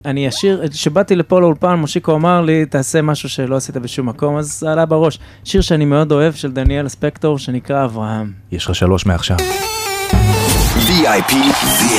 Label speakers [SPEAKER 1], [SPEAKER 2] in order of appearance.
[SPEAKER 1] אני אשיר, שבאתי לפה לאולפן, מושיקו אמר לי, תעשה משהו שלא עשית בשום מקום, אז זה עלה בראש. שיר שאני מאוד אוהב, של דניאל ספקטור, שנקרא אברהם.
[SPEAKER 2] יש לך 3 מעכשיו.
[SPEAKER 3] VIP